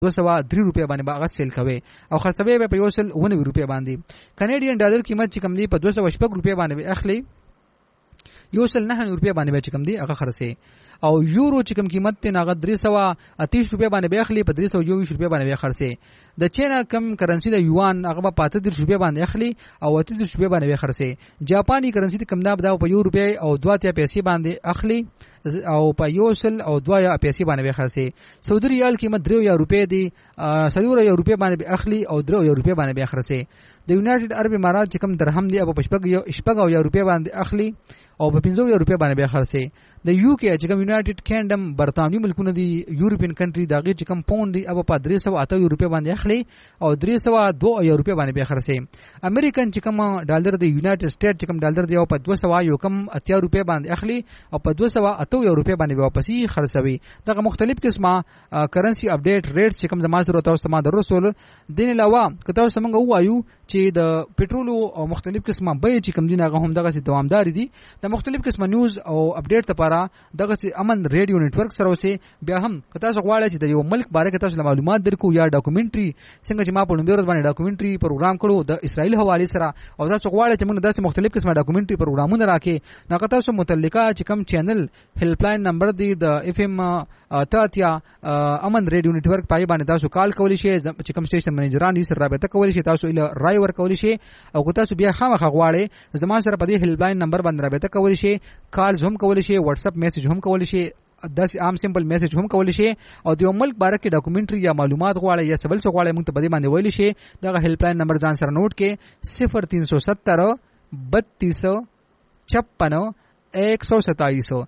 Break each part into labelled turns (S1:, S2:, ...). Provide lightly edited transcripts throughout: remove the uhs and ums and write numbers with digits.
S1: 203 روپیا باندې باغ سیل کوي او خرڅوي په 109 روپیا باندې. کینیډین ډالر قیمت چې کم دی په 206 روپیا باندې اخلي 109 روپیا باندې چې کم دی هغه خرڅي او یورو چې کم قیمت ته هغه 330 روپیا باندې اخلي په 324 روپیا باندې خرڅي. د چینا کم کرنسی د یوان هغه په 35 روپیا باندې اخلي او 38 روپیا باندې خرڅي. جاپانی کرنسی د کم دا په یو روپیا او 2 پیسې باندې اخلي او په 1 او 2 پیسې باندې خرڅي. سعودي ریال قیمت 3 روپیا دی 3 روپیا باندې اخلي او 3 روپیا باندې خرڅي. د یونایټډ عرب امارات چې کم درهم دی په 15 روپیا باندې اخلي او په 15 روپیا باندې خرڅي. د یو کې چې کوم یونایټډ کینګډم برتانوي ملکونه دي یورپین کنټری دا غي چې کوم پاوند دی په 308 روپیا باندې اخلي او 302 روپیا باندې خرڅي. امریکن چې کوم ډالر دی یونایټډ سټیټ چې کوم ډالر دی په 280 روپیا باندې اخلي او په 208 روپیا باندې واپسی خرڅوي. دغه مختلف قسمه کرنسی اپډیټ ریټس چې کوم زما سره تاسو ته ما درسول دین علاوه که تاسو څنګه وایو چې د پېټرول او مختلف قسمه به چې کوم دینه هم دغه دوامدار دي د مختلف قسمه نیوز او اپډیټ لپاره دغه امن ریډیو نتورک سره اوسه. بیا هم که تاسو غواړئ چې د یو ملک باره کې تاسو معلومات درکو یا ډاکومنټري څنګه چې ما په نومبر باندې ډاکومنټري پروګرام کړو د اسرائیل حواله سره او تاسو غواړئ چې موږ داسې مختلف قسمه ډاکومنټري پروګرامونه راکې نو که تاسو متعلقه چې کوم چینل هیلپ لاین نمبر دی د اف ام تاتیا امن ریډیو نتورک پای باندې تاسو کال کولی شئ چې کوم سټیشن منیجران دي سره رابطه کولی شئ تاسو اله رای ور کولی شئ او که تاسو بیا خامخ غواړئ زما سره په دې هیلپ لاین نمبر باندې رابطه کولی شئ کال هم کولی شئ واتس اپ میسج هم کولی شئ داس عام سمپل میسج هم کولی شئ او د یو ملک باره کې ډاکومنټري یا معلومات غواړئ یا سبل څه غواړئ موږ ته په دې باندې ویلی شئ. دغه هیلپ لاین نمبر ځان سره نوٹ کې 0370 32 56 127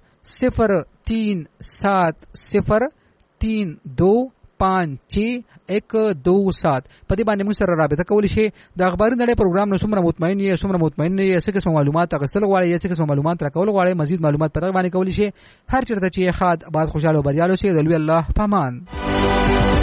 S1: 03703256 په دې باندې موږ سره رابطه کولی شئ. د اخباري نړۍ پروګرام نو څومره مطمئن یې څه قسم معلومات اخیستل غواړئ یا څه قسم معلومات راکول غواړئ مزید معلومات پر باندې کولی شئ. هر چیرته چې خاد آباد خوشاله او بریالو شئ. د لوی الله پامان.